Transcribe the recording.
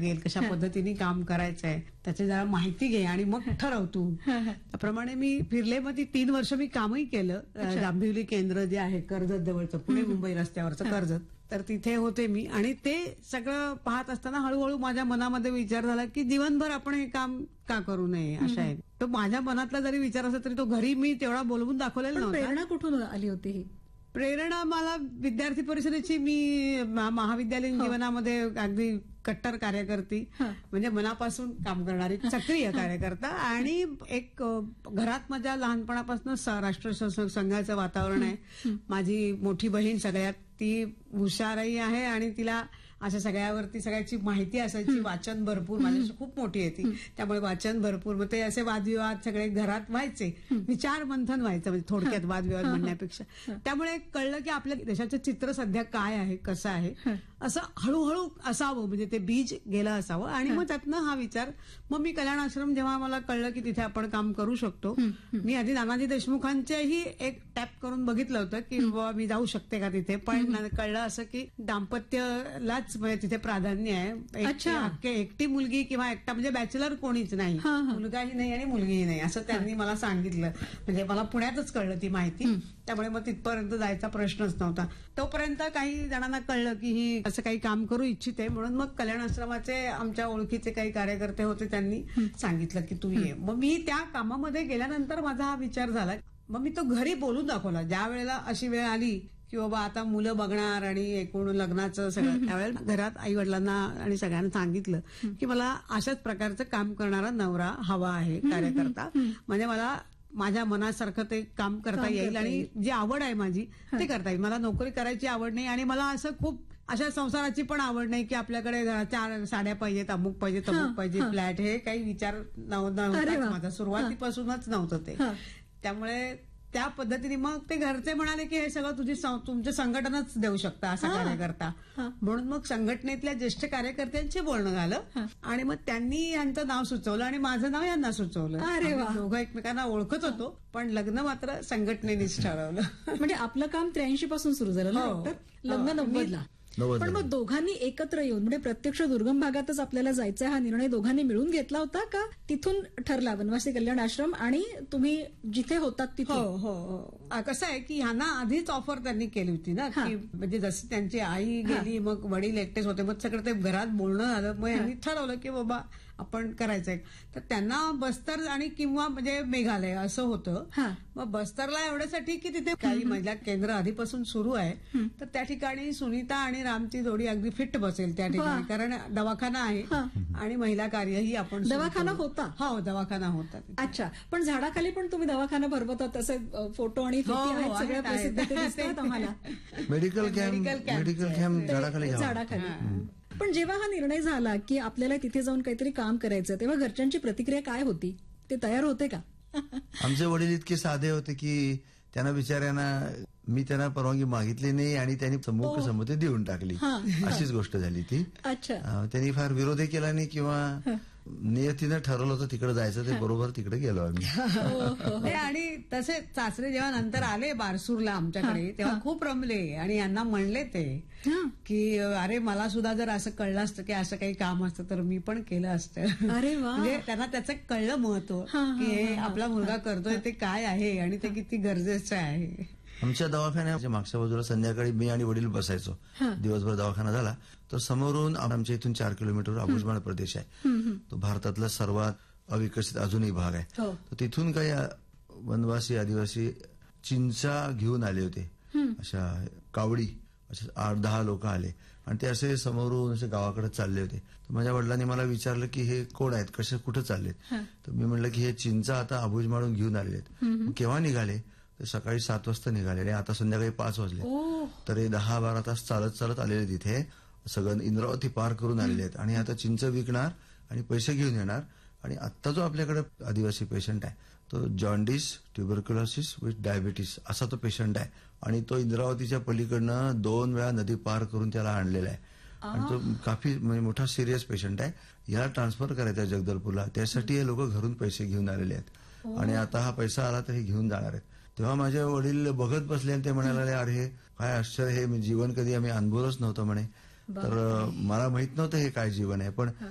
लागेल, कशा पद्धतीने काम करायचंय त्याची जरा माहिती घे आणि मग ठरव तू. त्याप्रमाणे मी फिरले. मग ती 3 वर्ष मी कामही केलं. जांभिवली केंद्र जे आहे कर्जत जवळचं, पुणे मुंबई रस्त्यावरचं कर्जत, तर तिथे होते मी. आणि ते सगळं पाहत असताना हळूहळू माझ्या मनामध्ये विचार झाला की जीवनभर आपण हे काम का करू नये, अशा आहे. तो माझ्या मनातला जरी विचार असला तरी तो घरी मी तेवढा बोलवून दाखवलेला नव्हता. प्रेरणा कुठून आली होती ही? प्रेरणा मला विद्यार्थी परिषदेची, मी महाविद्यालयीन जीवनामध्ये अगदी कट्टर कार्यकर्ती, म्हणजे मनापासून काम करणारी सक्रिय कार्यकर्ता. आणि एक घरात माझ्या लहानपणापासून राष्ट्र संघाचं वातावरण आहे. माझी मोठी बहीण सगळ्यात ती हुशारही आहे आणि तिला अशा सगळ्यावरती सगळ्याची माहिती असायची. वाचन भरपूर, माझ्याशी खूप मोठी आहे ती, त्यामुळे वाचन भरपूर. मग ते असे वादविवाद सगळे घरात व्हायचे, विचार मंथन व्हायचं, म्हणजे थोडक्यात वादविवाद म्हणण्यापेक्षा. त्यामुळे कळलं की आपल्या देशाचं चित्र सध्या काय आहे, कसं आहे, असं हळूहळू असावं, म्हणजे ते बीज गेलं असावं. आणि मग त्यातनं हा विचार, मग मी कल्याण आश्रम जेव्हा मला कळलं की तिथे आपण काम करू शकतो, मी आधी नानाजी देशमुखांच्याही एक टॅप करून बघितलं होतं की बाबा मी जाऊ शकते का तिथे. पण कळलं असं की दाम्पत्यालाच म्हणजे तिथे प्राधान्य आहे. एकटी मुलगी किंवा एकटा म्हणजे बॅचलर कोणीच नाही, मुलगाही नाही आणि मुलगीही नाही, असं त्यांनी मला सांगितलं. म्हणजे मला पुण्यातच कळलं ती माहिती, त्यामुळे मग तिथपर्यंत जायचा प्रश्नच नव्हता. तोपर्यंत काही जणांना कळलं की ही असं काही काम करू इच्छिते, म्हणून मग कल्याण आश्रमाचे आमच्या ओळखीचे काही कार्यकर्ते होते, त्यांनी सांगितलं की तू ये. मग मी त्या कामामध्ये गेल्यानंतर माझा हा विचार झाला. मग मी तो घरी बोलून दाखवला. ज्या वेळेला अशी वेळ आली की बाबा आता मुलं बघणार आणि एकूण लग्नाचं सगळं, त्यावेळेला घरात आई वडिलांना आणि सगळ्यांना सांगितलं की मला अशाच प्रकारचं काम करणारा नवरा हवा आहे, कार्यकर्ता. म्हणजे मला माझ्या मनासारखं ते काम करता येईल आणि जी आवड आहे माझी ते करता येईल. मला नोकरी करायची आवड नाही आणि मला असं खूप अशा संसाराची पण आवड नाही की आपल्याकडे 4 साड्या पाहिजेत, अमुक पाहिजे, तमुक पाहिजे, फ्लॅट, हे काही विचार नव्हता माझा, सुरुवातीपासूनच नव्हतं ते. त्यामुळे त्या पद्धतीने मग ते घरचे म्हणाले की हे सगळं तुमचे संघटनच देऊ शकता असा कार्यकर्ता. म्हणून मग संघटनेतल्या ज्येष्ठ कार्यकर्त्यांशी बोलणं झालं आणि मग त्यांनी यांचं नाव सुचवलं आणि माझं नाव यांना सुचवलं. दोघं एकमेकांना ओळखत होतो, पण लग्न मात्र संघटनेनेच ठरवलं. म्हणजे आपलं काम 83 पासून सुरू झालं ना डॉक्टर, लग्न 90ला. पण मग दोघांनी एकत्र येऊन, म्हणजे प्रत्यक्ष दुर्गम भागातच आपल्याला जायचा हा निर्णय दोघांनी मिळून घेतला होता का तिथून ठरला वनवासी कल्याण आश्रम आणि तुम्ही जिथे होतात तिथे? हो. कसं आहे की ह्यांना आधीच ऑफर त्यांनी केली होती ना, की म्हणजे जशी त्यांची आई गेली, मग वडील एकटेच होते, मग सगळं ते घरात बोलणं झालं. मग यांनी ठरवलं की बाबा आपण करायचंय. तर त्यांना बस्तर आणि किंवा म्हणजे मेघालय असं होतं. मग बस्तरला एवढ्यासाठी की तिथे काही महिला केंद्र आधीपासून सुरू आहे, तर त्या ठिकाणी सुनीता आणि रामची जोडी अगदी फिट बसेल त्या ठिकाणी, कारण दवाखाना आहे आणि महिला कार्यही आपण. दवाखाना होता? हो, दवाखाना होता. अच्छा. पण झाडाखाली पण तुम्ही दवाखाना भरवतात, तसे फोटो आणि सगळ्या प्रसिद्ध दिसतात आम्हाला. मेडिकल कॅम्प झाडाखाली. पण जेव्हा हा निर्णय झाला की आपल्याला तिथे जाऊन काहीतरी काम करायचं, तेव्हा घरच्यांची प्रतिक्रिया काय होती? ते तयार होते का? आमचे वडील इतके साधे होते की त्यांना बिचाऱ्यांना मी त्यांना परवानगी मागितली नाही आणि त्यांनी संमती देऊन टाकली, अशीच गोष्ट झाली ती. अच्छा. त्यांनी फार विरोधही केला नाही किंवा नियतीनं ठरवलं होतं तिकडे जायचं, ते बरोबर तिकडे गेलो आम्ही. आणि तसे सासरे जेव्हा नंतर आले बारसूरला आमच्याकडे, तेव्हा खूप रमले आणि यांना म्हणले ते की अरे मला सुद्धा जर असं कळलं असतं की असं काही काम असतं तर मी पण केलं असतं. अरे वा. म्हणजे त्यांना त्याचं कळलं महत्व की हे आपला मुलगा करतोय ते काय आहे आणि ते किती गरजेचं आहे. आमच्या दवाखान्याच्या मागच्या बाजूला संध्याकाळी मी आणि वडील बसायचो. दिवसभर दवाखाना झाला तर समोरून आमच्या इथून 4 किलोमीटर अबुजमाळ प्रदेश आहे. तो भारतातला सर्वात अविकसित अजूनही भाग आहे. तर तिथून काही वनवासी आदिवासी चिंचा घेऊन आले होते, अशा कावडी, असे 8-10 लोक आले आणि ते असे समोरून असे गावाकडे चालले होते. तर माझ्या वडिलांनी मला विचारलं की हे कोण आहेत, कसे कुठे चाललेत? तर मी म्हटलं की हे चिंचा आता अबुजमाळून घेऊन आलेले आहेत. केव्हा निघाले? तर सकाळी 7 वाजता निघाले आणि आता संध्याकाळी 5 वाजले. तर हे 10-12 तास चालत चालत आलेले तिथे, सगळं इंद्रावती पार करून आलेले आहेत आणि आता चिंच विकणार आणि पैसे घेऊन येणार. आणि आता जो आपल्याकडे आदिवासी पेशंट आहे तो जॉन्डिस, ट्युबरक्युलोसिस विथ डायबिटीस असा तो पेशंट आहे आणि तो इंद्रावतीच्या पलीकडनं 2 वेळा नदी पार करून त्याला आणलेला आहे आणि तो काफी म्हणजे मोठा सिरियस पेशंट आहे. याला ट्रान्सफर करायचा आहे जगदलपूरला, त्यासाठी हे लोक घरून पैसे घेऊन आलेले आहेत आणि आता हा पैसा आला तर हे घेऊन जाणार आहेत. तेव्हा माझे वडील बघत बसले आणि ते म्हणाले अरे काय आश्चर्य, हे जीवन कधी आम्ही अनुभवलंच नव्हतं म्हणे. तर मला माहित नव्हतं हे काय जीवन आहे, पण